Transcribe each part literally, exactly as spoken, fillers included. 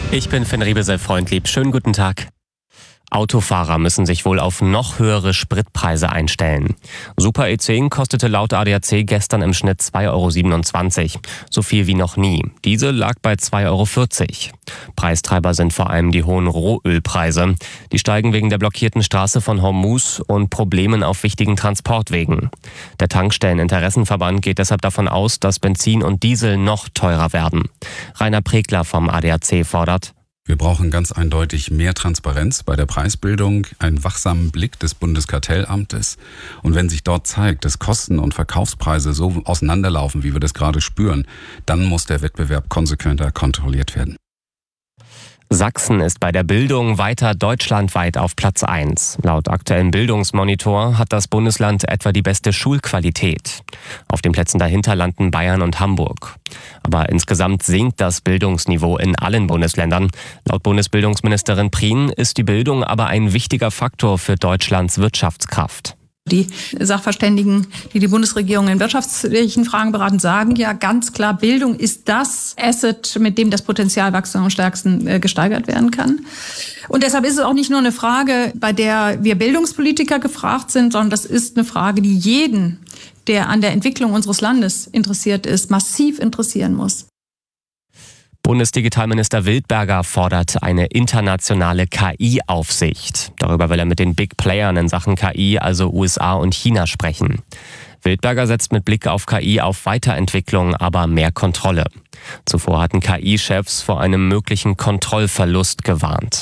Ich bin Finn Riebesel-Freundlieb. Schönen guten Tag. Autofahrer müssen sich wohl auf noch höhere Spritpreise einstellen. Super E zehn kostete laut A D A C gestern im Schnitt zwei Euro siebenundzwanzig. So viel wie noch nie. Diesel lag bei zwei Euro vierzig. Preistreiber sind vor allem die hohen Rohölpreise. Die steigen wegen der blockierten Straße von Hormuz und Problemen auf wichtigen Transportwegen. Der Tankstelleninteressenverband geht deshalb davon aus, dass Benzin und Diesel noch teurer werden. Rainer Pregler vom A D A C fordert: Wir brauchen ganz eindeutig mehr Transparenz bei der Preisbildung, einen wachsamen Blick des Bundeskartellamtes. Und wenn sich dort zeigt, dass Kosten und Verkaufspreise so auseinanderlaufen, wie wir das gerade spüren, dann muss der Wettbewerb konsequenter kontrolliert werden. Sachsen ist bei der Bildung weiter deutschlandweit auf Platz eins. Laut aktuellem Bildungsmonitor hat das Bundesland etwa die beste Schulqualität. Auf den Plätzen dahinter landen Bayern und Hamburg. Aber insgesamt sinkt das Bildungsniveau in allen Bundesländern. Laut Bundesbildungsministerin Prien ist die Bildung aber ein wichtiger Faktor für Deutschlands Wirtschaftskraft. Die Sachverständigen, die die Bundesregierung in wirtschaftlichen Fragen beraten, sagen ja ganz klar, Bildung ist das Asset, mit dem das Potenzialwachstum am stärksten äh, gesteigert werden kann. Und deshalb ist es auch nicht nur eine Frage, bei der wir Bildungspolitiker gefragt sind, sondern das ist eine Frage, die jeden, der an der Entwicklung unseres Landes interessiert ist, massiv interessieren muss. Bundesdigitalminister Wildberger fordert eine internationale K I-Aufsicht. Darüber will er mit den Big Playern in Sachen K I, also U S A und China, sprechen. Wildberger setzt mit Blick auf K I auf Weiterentwicklung, aber mehr Kontrolle. Zuvor hatten K I-Chefs vor einem möglichen Kontrollverlust gewarnt.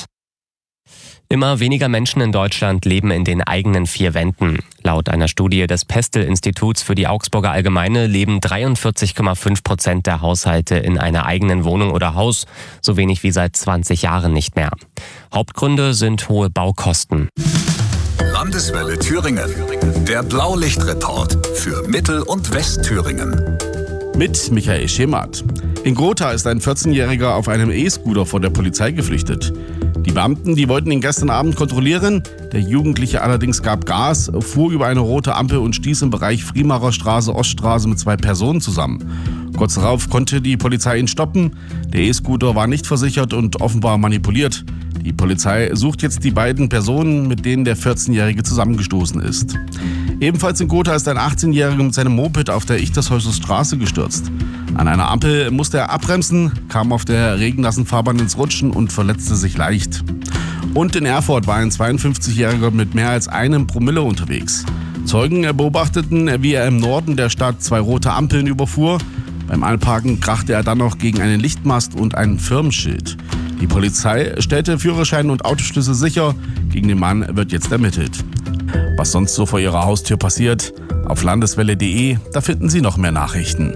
Immer weniger Menschen in Deutschland leben in den eigenen vier Wänden. Laut einer Studie des Pestel-Instituts für die Augsburger Allgemeine leben dreiundvierzig Komma fünf Prozent der Haushalte in einer eigenen Wohnung oder Haus, so wenig wie seit zwanzig Jahren nicht mehr. Hauptgründe sind hohe Baukosten. Landeswelle Thüringen. Der Blaulichtreport für Mittel- und Westthüringen. Mit Michael Schemath. In Gotha ist ein vierzehnjähriger auf einem E-Scooter vor der Polizei geflüchtet. Die Beamten, die wollten ihn gestern Abend kontrollieren. Der Jugendliche allerdings gab Gas, fuhr über eine rote Ampel und stieß im Bereich Friemarer Straße, Oststraße mit zwei Personen zusammen. Kurz darauf konnte die Polizei ihn stoppen. Der E-Scooter war nicht versichert und offenbar manipuliert. Die Polizei sucht jetzt die beiden Personen, mit denen der vierzehnjährige zusammengestoßen ist. Ebenfalls in Gotha ist ein achtzehnjähriger mit seinem Moped auf der Ichtershäuser Straße gestürzt. An einer Ampel musste er abbremsen, kam auf der regennassen Fahrbahn ins Rutschen und verletzte sich leicht. Und in Erfurt war ein zweiundfünfzigjähriger mit mehr als einem Promille unterwegs. Zeugen beobachteten, wie er im Norden der Stadt zwei rote Ampeln überfuhr. Beim Einparken krachte er dann noch gegen einen Lichtmast und ein Firmenschild. Die Polizei stellte Führerschein und Autoschlüssel sicher. Gegen den Mann wird jetzt ermittelt. Was sonst so vor Ihrer Haustür passiert, auf landeswelle punkt de, da finden Sie noch mehr Nachrichten.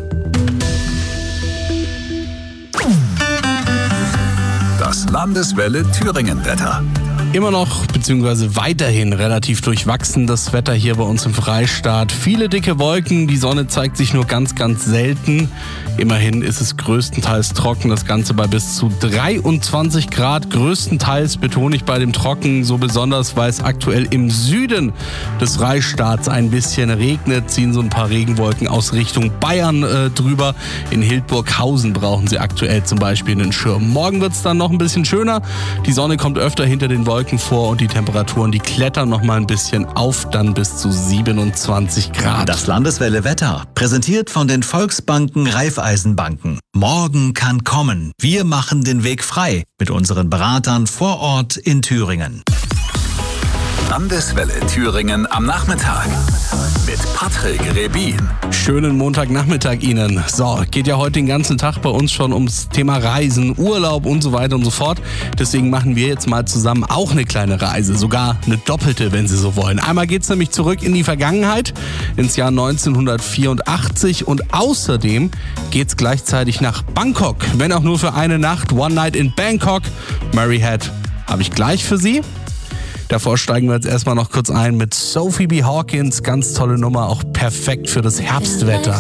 Das Landeswelle Thüringen-Wetter. Immer noch bzw. weiterhin relativ durchwachsen das Wetter hier bei uns im Freistaat. Viele dicke Wolken, die Sonne zeigt sich nur ganz, ganz selten. Immerhin ist es größtenteils trocken, das Ganze bei bis zu dreiundzwanzig Grad. Größtenteils betone ich bei dem Trocken so besonders, weil es aktuell im Süden des Freistaats ein bisschen regnet. Ziehen so ein paar Regenwolken aus Richtung Bayern äh, drüber. In Hildburghausen brauchen Sie aktuell zum Beispiel einen Schirm. Morgen wird es dann noch ein bisschen schöner. Die Sonne kommt öfter hinter den Wolken vor und die Temperaturen, die klettern noch mal ein bisschen auf, dann bis zu siebenundzwanzig Grad. Das Landeswelle Wetter, präsentiert von den Volksbanken Raiffeisenbanken. Morgen kann kommen. Wir machen den Weg frei mit unseren Beratern vor Ort in Thüringen. Landeswelle Thüringen am Nachmittag mit Patrick Rebin. Schönen Montagnachmittag Ihnen. So, geht ja heute den ganzen Tag bei uns schon ums Thema Reisen, Urlaub und so weiter und so fort. Deswegen machen wir jetzt mal zusammen auch eine kleine Reise, sogar eine doppelte, wenn Sie so wollen. Einmal geht's nämlich zurück in die Vergangenheit, ins Jahr neunzehnhundertvierundachtzig und außerdem geht's gleichzeitig nach Bangkok, wenn auch nur für eine Nacht. One Night in Bangkok. Mary Head habe ich gleich für Sie. Davor steigen wir jetzt erstmal noch kurz ein mit Sophie B. Hawkins. Ganz tolle Nummer, auch perfekt für das Herbstwetter.